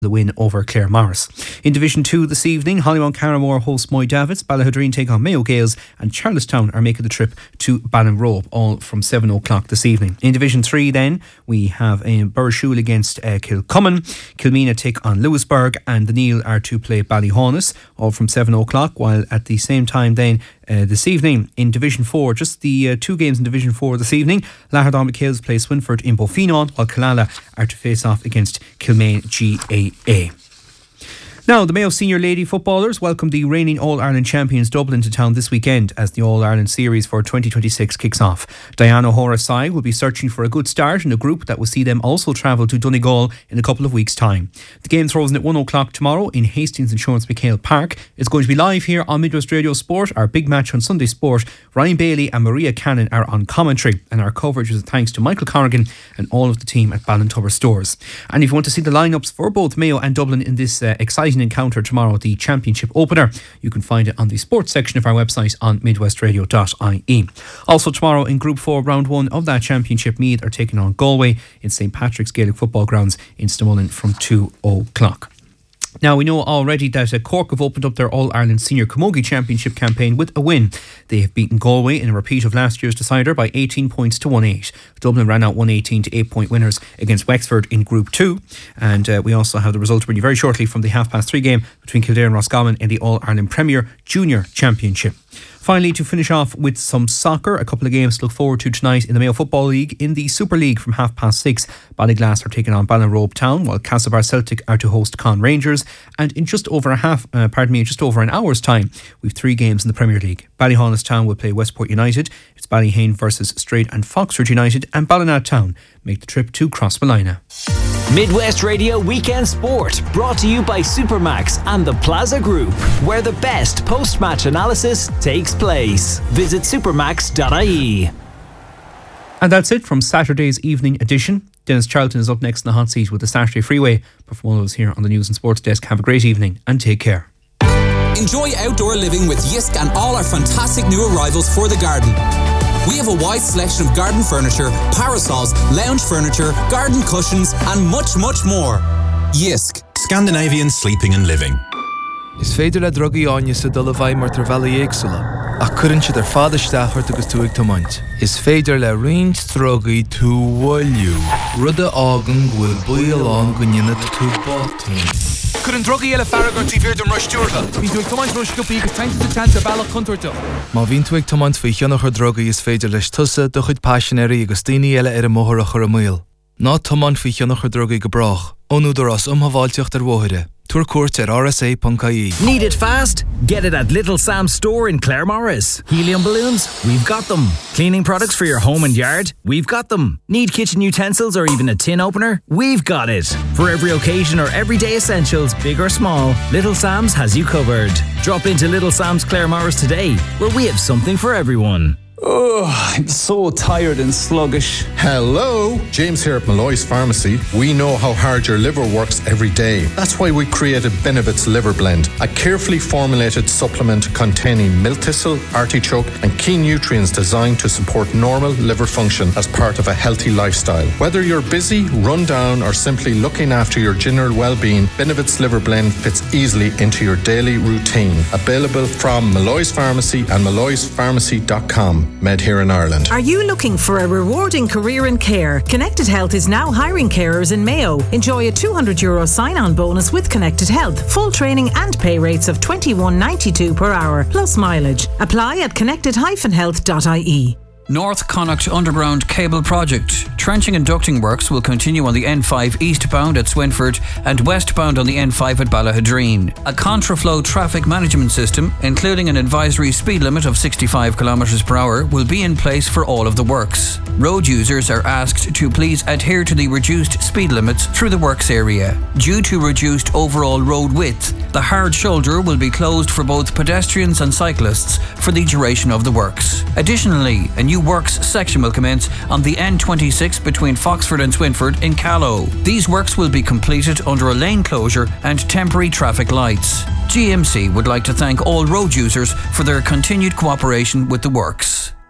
the win over Clare Morris. In Division 2 this evening, Hollymount Carramore hosts Moy Davids, Ballahadreen take on Mayo Gales, and Charlestown are making the trip to Ballinrobe, all from 7 o'clock this evening. In Division 3 then, we have Burrishoole against Kilcummin, Kilmeena take on Lewisburg, and the Neil are to play Ballyhaunis, all from 7 o'clock, while at the same time then, this evening in Division 4, just the 2 games in Division 4 this evening, Lahardon McHale's play Swinford in Bofinon, while Killala are to face off against Kilmaine GAA. Now, the Mayo senior lady footballers welcome the reigning All-Ireland champions Dublin to town this weekend as the All-Ireland series for 2026 kicks off. Diana O'Hara's side will be searching for a good start in a group that will see them also travel to Donegal in a couple of weeks' time. The game throws in at 1 o'clock tomorrow in Hastings Insurance McHale Park. It's going to be live here on Midwest Radio Sport. Our big match on Sunday Sport, Ryan Bailey and Maria Cannon are on commentary, and our coverage is thanks to Michael Corrigan and all of the team at Ballintubber Stores. And if you want to see the lineups for both Mayo and Dublin in this exciting encounter tomorrow, the championship opener, you can find it on the sports section of our website on midwestradio.ie. Also tomorrow in Group 4 Round 1 of that championship, Meath are taking on Galway in St Patrick's Gaelic Football Grounds in Stamullen from 2 o'clock. Now, we know already that Cork have opened up their All-Ireland Senior Camogie Championship campaign with a win. They have beaten Galway in a repeat of last year's decider by 18 points to 1-8. Dublin ran out 118 to 8-point winners against Wexford in Group 2. And we also have the result to bring you very shortly from the 3:30 game between Kildare and Roscommon in the All-Ireland Premier Junior Championship. Finally, to finish off with some soccer, a couple of games to look forward to tonight in the Mayo Football League. In the Super League from 6:30, Ballyglass are taking on Ballinrobe Town, while Castlebar Celtic are to host Con Rangers. And in just over an hour's time, we've 3 games in the Premier League. Ballyhaunis Town will play Westport United. It's Ballyhane versus Straight and Foxford United, and Ballina Town make the trip to Crossmolina. Midwest Radio Weekend Sport, brought to you by Supermax and the Plaza Group, where the best post-match analysis takes place. Visit supermax.ie. And that's it from Saturday's evening edition. Dennis Charlton is up next in the hot seat with the Saturday Freeway. But from all of us here on the News and Sports Desk, have a great evening and take care. Enjoy outdoor living with Yisk and all our fantastic new arrivals for the garden. We have a wide selection of garden furniture, parasols, lounge furniture, garden cushions and much, much more. Yisk. Scandinavian sleeping and living. Is féidir le drogaí áine sa dul a bhaid mar tar bheala éagsúla. Ach cuireann siad ar fad isteachart agus tú ag tomaint. Is féidir le roinnt drogaí tú bhfuilú. Rud a ágan bhfuil buail go nine tú bátain. Cuireann drogaí eile farragar tí bhír don ruistíortha. Bhín tú ag tomaint ruisciúpaí agus tainte bailach contoirteach. Má bhín tú ag tomaint faoi cheannach ar drogaí is féidir leis tusa do chuid páisinéirí agus daoine eile ar a móthar a chur a míl. Ná tomaint faoi cheannach ar drogaí go brach. Ónúdar as umhaváilteocht ar bmhóire. Tour court at rsa.ie. Need it fast? Get it at Little Sam's store in Clare Morris. Helium balloons? We've got them. Cleaning products for your home and yard? We've got them. Need kitchen utensils or even a tin opener? We've got it. For every occasion or everyday essentials, big or small, Little Sam's has you covered. Drop into Little Sam's Clare Morris today, where we have something for everyone. Oh, I'm so tired and sluggish. Hello, James here at Malloy's Pharmacy. We know how hard your liver works every day. That's why we created Benevit's Liver Blend, a carefully formulated supplement containing milk thistle, artichoke and key nutrients designed to support normal liver function as part of a healthy lifestyle. Whether you're busy, run down or simply looking after your general well-being, Benevit's Liver Blend fits easily into your daily routine. Available from Malloy's Pharmacy and malloyspharmacy.com. Med here in Ireland. Are you looking for a rewarding career in care? Connected Health is now hiring carers in Mayo. Enjoy a €200 sign-on bonus with Connected Health. Full training and pay rates of $21.92 per hour, plus mileage. Apply at connected-health.ie. North Connacht Underground Cable Project. Trenching and ducting works will continue on the N5 eastbound at Swinford and westbound on the N5 at Ballahadreen. A contraflow traffic management system, including an advisory speed limit of 65 km per hour, will be in place for all of the works. Road users are asked to please adhere to the reduced speed limits through the works area. Due to reduced overall road width, the hard shoulder will be closed for both pedestrians and cyclists for the duration of the works. Additionally, a new works section will commence on the N26 between Foxford and Swinford in Callow. These works will be completed under a lane closure and temporary traffic lights. GMC would like to thank all road users for their continued cooperation with the works.